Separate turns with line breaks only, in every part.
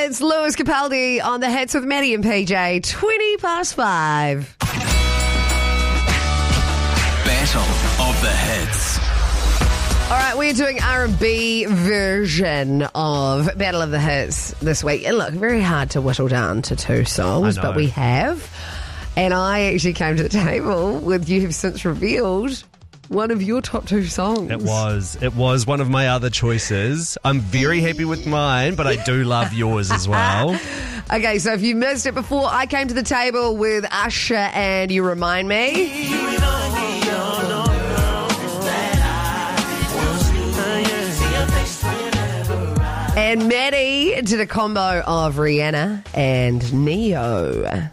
It's Lewis Capaldi on the Hits with Maddie and PJ, 5:20.
Battle of the Hits.
All right, we're doing R&B version of Battle of the Hits this week. And look, very hard to whittle down to two songs, but we have. And I actually came to the table with You Have Since Revealed one of your top two songs.
It was one of my other choices. I'm very happy with mine, but I do love yours as well.
Okay, so if you missed it before, I came to the table with Usher and You Remind Me. And Maddie did a combo of Rihanna and Neo.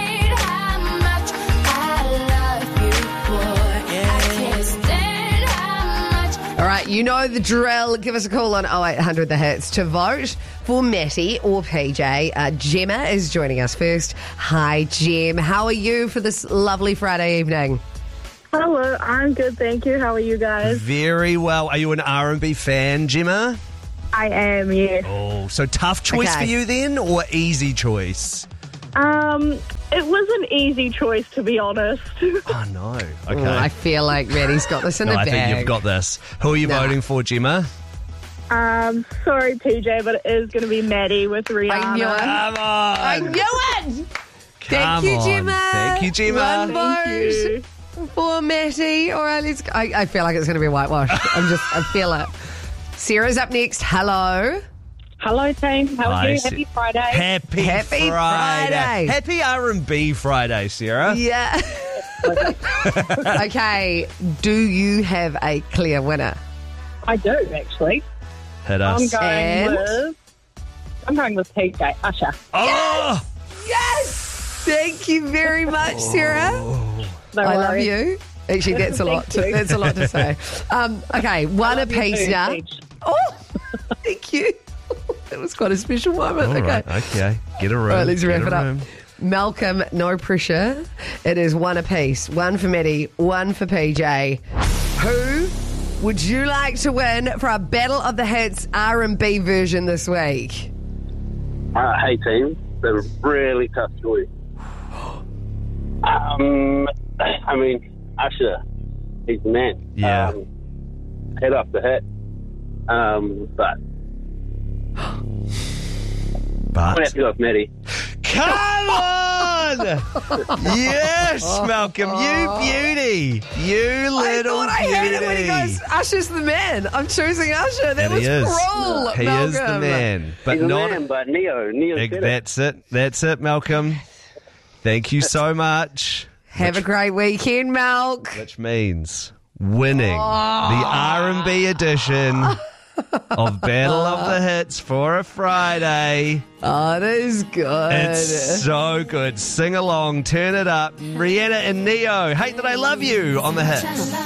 All right, you know the drill. Give us a call on 0800 The Hits to vote for Matty or PJ. Gemma is joining us first. Hi, Gem. How are you for this lovely Friday evening?
Hello, I'm good, thank you. How are you guys?
Very well. Are you an R&B fan, Gemma?
I am, yes.
Oh, so tough choice for you then, or easy choice?
It was an easy choice, to be honest.
Oh, no. Okay.
I feel like Maddie's got this in the bag.
I think you've got this. Who are you voting for, Gemma?
Sorry, PJ, but it is going to be Maddie with Rihanna.
I knew it.
Come on.
I knew it.
Come
Thank you,
on.
Gemma.
Thank you, Gemma.
One
Thank you.
vote for Matty. All right, let's go. I feel like it's going to be a whitewash. I feel it. Sarah's up next. Hello.
Hello, team. How are you?
Sarah.
Happy Friday.
Happy Friday. Happy R&B Friday, Sarah.
Yeah. Okay. Do you have a clear winner?
I do, actually.
Hit us.
I'm going with PJ, Usher.
Oh!
Yes. Thank you very much, Sarah.
No
I love
worries.
you. Actually, that's a lot. That's a lot to say. Okay, one apiece
too,
now.
Paige.
Oh, thank you. That was quite a special moment.
All
Okay.
right, okay. Get a room.
All right, let's wrap
Get
it
a
up.
room.
Malcolm, no pressure. It is one apiece. One for Maddie, one for PJ. Who would you like to win for our Battle of the Hits R&B version this week?
Hey team, it's a really tough choice. I mean, Usher, he's the man.
Yeah.
Head off the hit. But I'm gonna have to go with Maddie.
Come on! Yes, Malcolm, you beauty. You little
I thought I heard it when he
beauty.
goes, Usher's the man. I'm choosing Usher. That
And
was
he is.
cruel,
He
Malcolm.
is the man. But
He's the
not.
man, but Neo's better.
That's it. That's it, Malcolm. Thank you so much.
Have a great weekend, Malk.
Which means winning the R&B edition of Battle of the Hits for a Friday.
Oh, that is good.
It's so good. Sing along, turn it up. Rihanna and Neo, Hate That I Love You on the Hits.